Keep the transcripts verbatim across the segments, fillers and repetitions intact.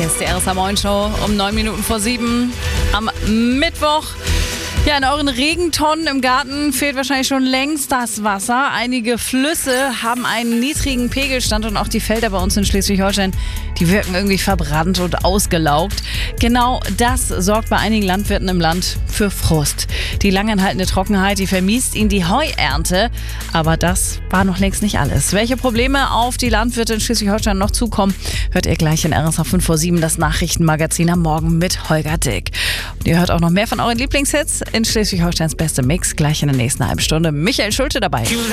Hier ist die R S A Moin Show um neun Minuten vor sieben am Mittwoch. Ja, in euren Regentonnen im Garten fehlt wahrscheinlich schon längst das Wasser. Einige Flüsse haben einen niedrigen Pegelstand und auch die Felder bei uns in Schleswig-Holstein, die wirken irgendwie verbrannt und ausgelaugt. Genau das sorgt bei einigen Landwirten im Land für Frust. Die langanhaltende Trockenheit, die vermiest ihnen die Heuernte. Aber das war noch längst nicht alles. Welche Probleme auf die Landwirte in Schleswig-Holstein noch zukommen, hört ihr gleich in R S A fünf vor sieben, das Nachrichtenmagazin am Morgen mit Holger Dick. Und ihr hört auch noch mehr von euren Lieblingshits in Schleswig-Holsteins beste Mix, gleich in der nächsten halben Stunde. Michael Schulte dabei. fünf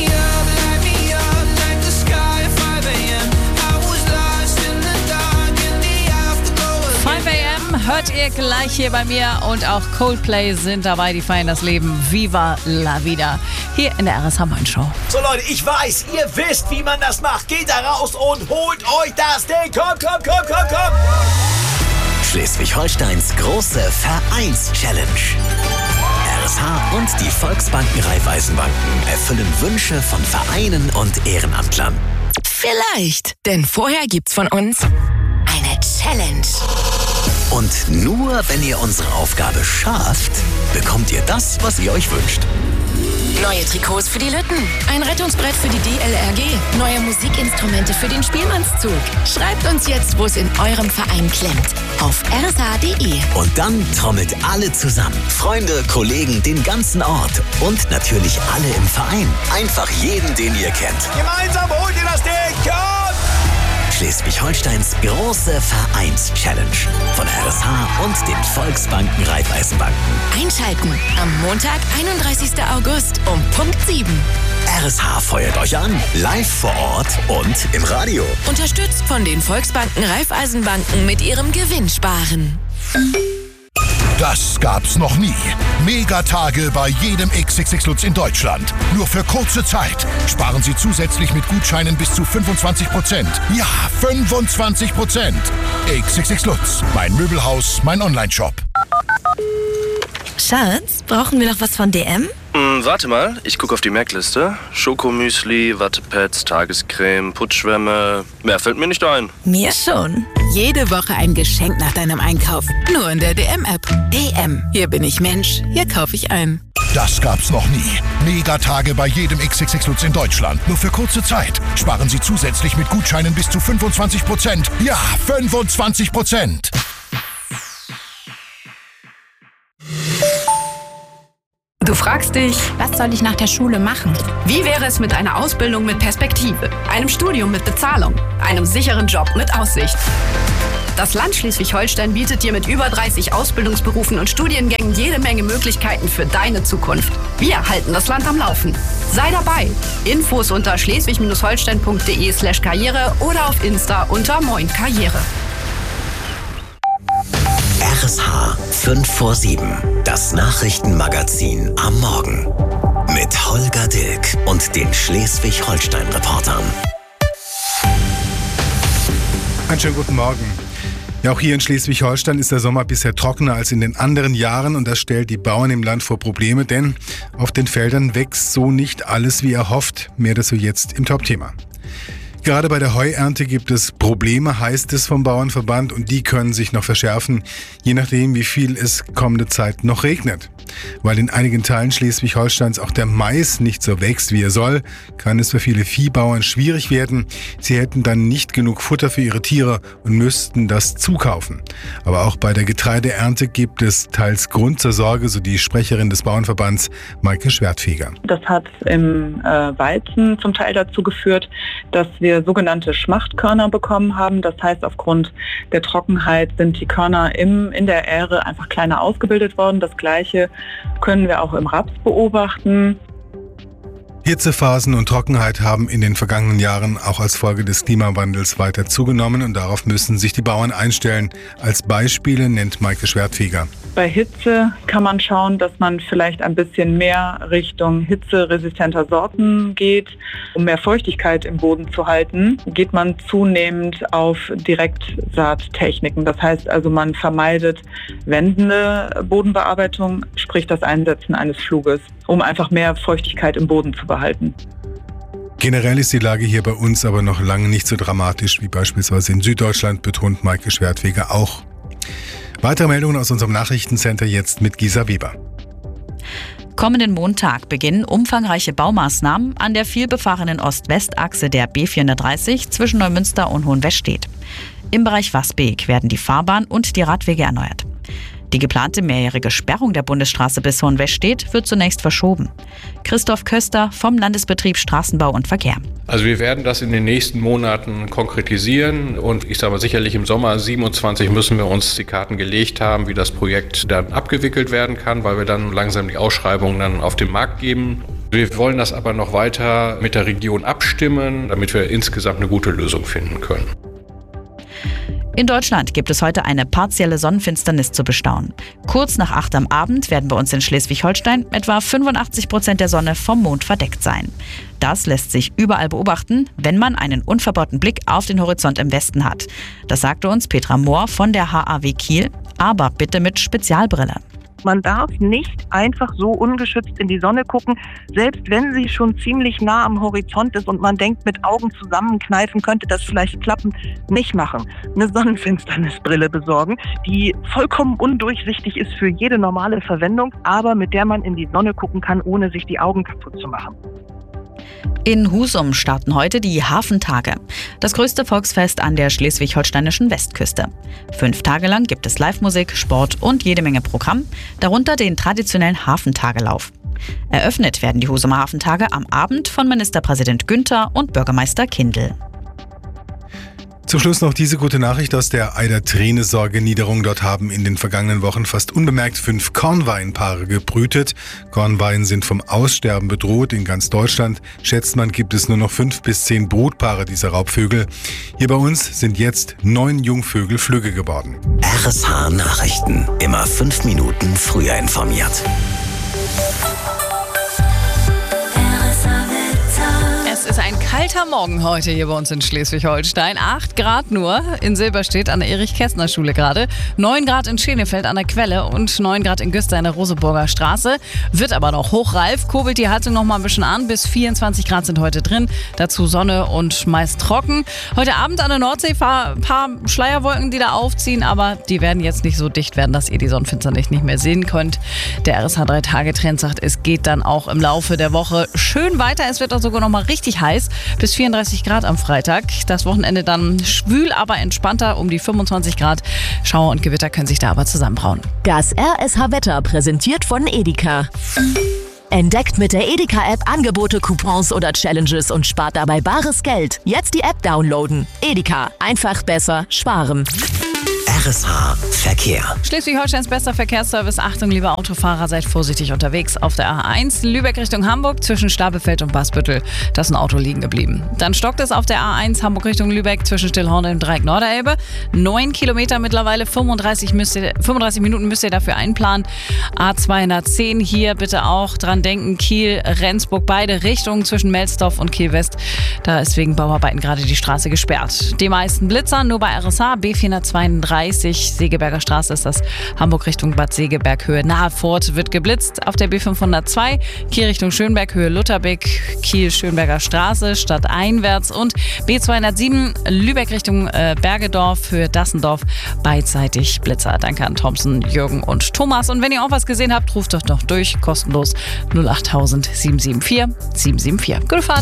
A M hört ihr gleich hier bei mir und auch Coldplay sind dabei, die feiern das Leben. Viva la vida. Hier in der R S A Moin Show. So Leute, ich weiß, ihr wisst, wie man das macht. Geht da raus und holt euch das Ding. Kommt, kommt, kommt, kommt, kommt. Schleswig-Holsteins große Vereins-Challenge. R S H und die Volksbanken Raiffeisenbanken erfüllen Wünsche von Vereinen und Ehrenamtlern. Vielleicht, denn vorher gibt's von uns eine Challenge. Und nur wenn ihr unsere Aufgabe schafft, bekommt ihr das, was ihr euch wünscht. Neue Trikots für die Lütten, ein Rettungsbrett für die D L R G, neue Musikinstrumente für den Spielmannszug. Schreibt uns jetzt, wo es in eurem Verein klemmt. Auf r s h punkt d e. Und dann trommelt alle zusammen. Freunde, Kollegen, den ganzen Ort. Und natürlich alle im Verein. Einfach jeden, den ihr kennt. Gemeinsam holt ihr das Ding. Kommt! Schleswig-Holsteins große Vereins-Challenge von R S H und den Volksbanken Raiffeisenbanken. Einschalten am Montag, einunddreißigsten August um Punkt sieben. R S H feuert euch an, live vor Ort und im Radio. Unterstützt von den Volksbanken Raiffeisenbanken mit ihrem Gewinnsparen. Das gab's noch nie. Megatage bei jedem X X X Lutz in Deutschland. Nur für kurze Zeit. Sparen Sie zusätzlich mit Gutscheinen bis zu fünfundzwanzig Prozent. Ja, fünfundzwanzig Prozent. X X X Lutz. Mein Möbelhaus, mein Onlineshop. Schatz, brauchen wir noch was von D M? Hm, warte mal, ich gucke auf die Merkliste. Schokomüsli, Wattepads, Tagescreme, Putzschwämme. Mehr fällt mir nicht ein. Mir schon. Jede Woche ein Geschenk nach deinem Einkauf. Nur in der D M-App. D M. Hier bin ich Mensch. Hier kaufe ich ein. Das gab's noch nie. Megatage bei jedem X X X Lutz in Deutschland. Nur für kurze Zeit. Sparen Sie zusätzlich mit Gutscheinen bis zu fünfundzwanzig Prozent. Ja, fünfundzwanzig Prozent. Du fragst dich, was soll ich nach der Schule machen? Wie wäre es mit einer Ausbildung mit Perspektive, einem Studium mit Bezahlung, einem sicheren Job mit Aussicht? Das Land Schleswig-Holstein bietet dir mit über dreißig Ausbildungsberufen und Studiengängen jede Menge Möglichkeiten für deine Zukunft. Wir halten das Land am Laufen. Sei dabei. Infos unter schleswig-holstein punkt d e slash karriere oder auf Insta unter Moin Karriere. R S H fünf vor sieben, das Nachrichtenmagazin am Morgen. Mit Holger Dilk und den Schleswig-Holstein-Reportern. Einen schönen guten Morgen. Ja, auch hier in Schleswig-Holstein ist der Sommer bisher trockener als in den anderen Jahren und das stellt die Bauern im Land vor Probleme, denn auf den Feldern wächst so nicht alles wie erhofft. Mehr dazu jetzt im Top-Thema. Gerade bei der Heuernte gibt es Probleme, heißt es vom Bauernverband, und die können sich noch verschärfen, je nachdem, wie viel es kommende Zeit noch regnet. Weil in einigen Teilen Schleswig-Holsteins auch der Mais nicht so wächst, wie er soll, kann es für viele Viehbauern schwierig werden. Sie hätten dann nicht genug Futter für ihre Tiere und müssten das zukaufen. Aber auch bei der Getreideernte gibt es teils Grund zur Sorge, so die Sprecherin des Bauernverbands, Maike Schwertfeger. Das hat im äh, Weizen zum Teil dazu geführt, dass wir sogenannte Schmachtkörner bekommen haben. Das heißt, aufgrund der Trockenheit sind die Körner im, in der Ähre einfach kleiner ausgebildet worden. Das Gleiche können wir auch im Raps beobachten. Hitzephasen und Trockenheit haben in den vergangenen Jahren auch als Folge des Klimawandels weiter zugenommen und darauf müssen sich die Bauern einstellen. Als Beispiele nennt Maike Schwertfeger. Bei Hitze kann man schauen, dass man vielleicht ein bisschen mehr Richtung hitzeresistenter Sorten geht. Um mehr Feuchtigkeit im Boden zu halten, geht man zunehmend auf Direktsaattechniken. Das heißt also, man vermeidet wendende Bodenbearbeitung, sprich das Einsetzen eines Fluges, um einfach mehr Feuchtigkeit im Boden zu behalten. Generell ist die Lage hier bei uns aber noch lange nicht so dramatisch wie beispielsweise in Süddeutschland, betont Maike Schwertfeger auch. Weitere Meldungen aus unserem Nachrichtencenter jetzt mit Gisa Weber. Kommenden Montag beginnen umfangreiche Baumaßnahmen an der vielbefahrenen Ost-West-Achse der B vierhundertdreißig zwischen Neumünster und Hohenwestedt. Im Bereich Wasbeek werden die Fahrbahn und die Radwege erneuert. Die geplante mehrjährige Sperrung der Bundesstraße bis Hohenwestedt wird zunächst verschoben. Christoph Köster vom Landesbetrieb Straßenbau und Verkehr. Also wir werden das in den nächsten Monaten konkretisieren und ich sage mal sicherlich im Sommer siebenundzwanzig müssen wir uns die Karten gelegt haben, wie das Projekt dann abgewickelt werden kann, weil wir dann langsam die Ausschreibungen dann auf den Markt geben. Wir wollen das aber noch weiter mit der Region abstimmen, damit wir insgesamt eine gute Lösung finden können. In Deutschland gibt es heute eine partielle Sonnenfinsternis zu bestaunen. Kurz nach acht am Abend werden bei uns in Schleswig-Holstein etwa fünfundachtzig Prozent der Sonne vom Mond verdeckt sein. Das lässt sich überall beobachten, wenn man einen unverbauten Blick auf den Horizont im Westen hat. Das sagte uns Petra Mohr von der H A W Kiel, aber bitte mit Spezialbrille. Man darf nicht einfach so ungeschützt in die Sonne gucken, selbst wenn sie schon ziemlich nah am Horizont ist und man denkt, mit Augen zusammenkneifen könnte das vielleicht klappen, nicht machen. Eine Sonnenfinsternisbrille besorgen, die vollkommen undurchsichtig ist für jede normale Verwendung, aber mit der man in die Sonne gucken kann, ohne sich die Augen kaputt zu machen. In Husum starten heute die Hafentage, das größte Volksfest an der schleswig-holsteinischen Westküste. Fünf Tage lang gibt es Live-Musik, Sport und jede Menge Programm, darunter den traditionellen Hafentagelauf. Eröffnet werden die Husumer Hafentage am Abend von Ministerpräsident Günther und Bürgermeister Kindl. Zum Schluss noch diese gute Nachricht aus der Eider-Trene-Sorge-Niederung. Dort haben in den vergangenen Wochen fast unbemerkt fünf Kornweinpaare gebrütet. Kornweinen sind vom Aussterben bedroht. In ganz Deutschland, schätzt man, gibt es nur noch fünf bis zehn Brutpaare dieser Raubvögel. Hier bei uns sind jetzt neun Jungvögel flügge geworden. R S H Nachrichten. Immer fünf Minuten früher informiert. Es ist ein kalter Morgen heute hier bei uns in Schleswig-Holstein. acht Grad nur in Silberstedt an der Erich-Kästner-Schule gerade. neun Grad in Schenefeld an der Quelle und neun Grad in Güster an der Roseburger Straße. Wird aber noch hochreif, kurbelt die Heizung noch mal ein bisschen an. Bis vierundzwanzig Grad sind heute drin. Dazu Sonne und meist trocken. Heute Abend an der Nordsee ein paar Schleierwolken, die da aufziehen. Aber die werden jetzt nicht so dicht werden, dass ihr die Sonnenfinsternis nicht mehr sehen könnt. Der R S H drei Tage Trend sagt, es geht dann auch im Laufe der Woche schön weiter. Es wird auch sogar noch mal richtig heiß, bis vierunddreißig Grad am Freitag. Das Wochenende dann schwül, aber entspannter, um die fünfundzwanzig Grad. Schauer und Gewitter können sich da aber zusammenbrauen. Das R S H-Wetter präsentiert von Edeka. Entdeckt mit der Edeka-App Angebote, Coupons oder Challenges und spart dabei bares Geld. Jetzt die App downloaden. Edeka. Einfach besser sparen. R S H Verkehr. Schleswig-Holsteins bester Verkehrsservice. Achtung, liebe Autofahrer, seid vorsichtig unterwegs auf der A eins. Lübeck Richtung Hamburg zwischen Stabelfeld und Baßbüttel. Da ist ein Auto liegen geblieben. Dann stockt es auf der A eins Hamburg Richtung Lübeck zwischen Stillhorn und Dreieck Norderelbe. Neun Kilometer mittlerweile, fünfunddreißig, müsst ihr, fünfunddreißig Minuten müsst ihr dafür einplanen. A zweihundertzehn hier bitte auch dran denken. Kiel, Rendsburg, beide Richtungen zwischen Melsdorf und Kiel West. Da ist wegen Bauarbeiten gerade die Straße gesperrt. Die meisten Blitzer nur bei R S H B vierhundertzweiunddreißig. Segeberger Straße ist das, Hamburg Richtung Bad Segeberg Höhe nahe Fort wird geblitzt. Auf der B fünfhundertzwei Kiel Richtung Schönberg Höhe Lutherbeck, Kiel Schönberger Straße stadteinwärts und B zweihundertsieben Lübeck Richtung äh, Bergedorf Höhe Dassendorf beidseitig Blitzer. Danke an Thompson, Jürgen und Thomas. Und wenn ihr auch was gesehen habt, ruft doch noch durch, kostenlos null acht tausend sieben sieben vier sieben sieben vier. Gute Fahrt!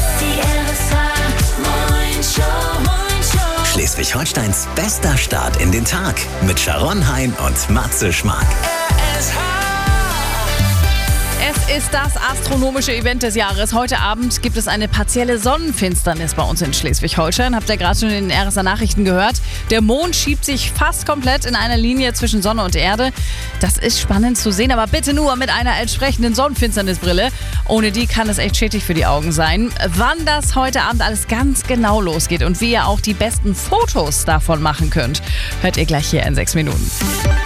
Schleswig-Holsteins bester Start in den Tag mit Sharon Hein und Matze Schmark. Es ist das astronomische Event des Jahres. Heute Abend gibt es eine partielle Sonnenfinsternis bei uns in Schleswig-Holstein. Habt ihr gerade schon in den R S A-Nachrichten gehört. Der Mond schiebt sich fast komplett in einer Linie zwischen Sonne und Erde. Das ist spannend zu sehen, aber bitte nur mit einer entsprechenden Sonnenfinsternisbrille. Ohne die kann es echt schädlich für die Augen sein. Wann das heute Abend alles ganz genau losgeht und wie ihr auch die besten Fotos davon machen könnt, hört ihr gleich hier in sechs Minuten.